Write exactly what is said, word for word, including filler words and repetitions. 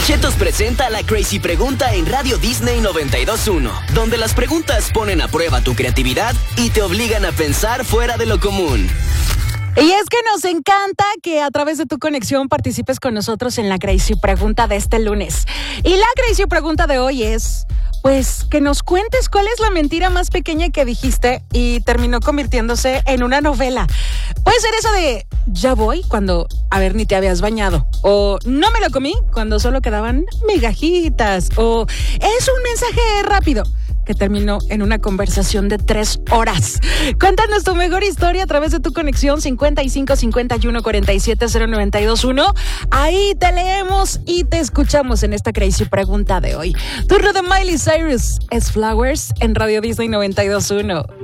Chetos presenta la Crazy Pregunta en Radio Disney noventa y dos punto uno, donde las preguntas ponen a prueba tu creatividad y te obligan a pensar fuera de lo común. Y es que nos encanta que a través de tu conexión participes con nosotros en la Crazy Pregunta de este lunes. Y la Crazy Pregunta de hoy es, pues, que nos cuentes cuál es la mentira más pequeña que dijiste y terminó convirtiéndose en una novela. Puede ser eso de, ya voy, cuando, a ver, ni te habías bañado. O, no me lo comí, cuando solo quedaban migajitas. O, es un mensaje rápido, que terminó en una conversación de tres horas. Cuéntanos tu mejor historia a través de tu conexión cincuenta y cinco cincuenta y uno cuarenta y siete cero noventa y dos uno. Ahí te leemos y te escuchamos en esta Crazy Pregunta de hoy. Turno de Miley Cyrus es Flowers en Radio Disney noventa y dos punto uno.